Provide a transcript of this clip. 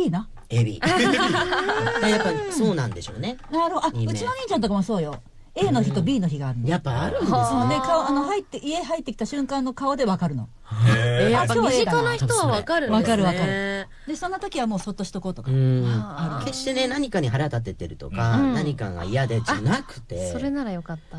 AB な。 AB やっぱそうなんでしょうね。 うちの兄ちゃんとかもそうよ。A の日と B の日があるの。 やっぱあるんですそうね、 ね。 家入ってきた瞬間の顔で分かるの。 やっぱ身近な人は分かるんですね。 分かる。で、そんな時はもうそっとしとこうとか。 決してね、何かに腹立ててるとか、何かが嫌でじゃなくて。 それならよかった。